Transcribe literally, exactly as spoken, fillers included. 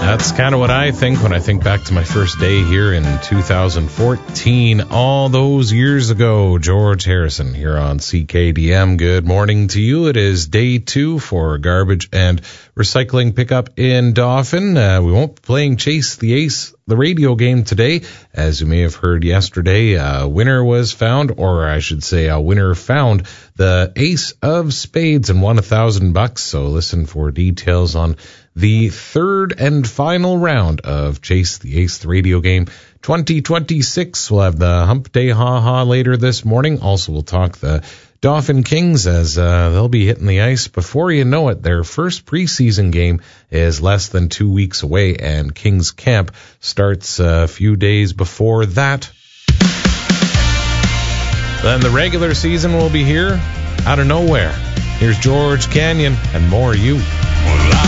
That's kind of what I think when I think back to my first day here in two thousand fourteen, all those years ago. George Harrison here on C K D M. Good morning to you. It is day two for garbage and recycling pickup in Dauphin. Uh, we won't be playing Chase the Ace, the radio game today. As you may have heard yesterday, a winner was found, or I should say a winner found the Ace of Spades and won a thousand bucks. So listen for details on the third and final round of Chase the Ace, the radio game twenty twenty-six. We'll have the Hump Day Ha-Ha later this morning. Also, we'll talk the Dauphin Kings as uh, they'll be hitting the ice. Before you know it, their first preseason game is less than two weeks away, and Kings Camp starts a few days before that. Then the regular season will be here out of nowhere. Here's George Canyon and more you.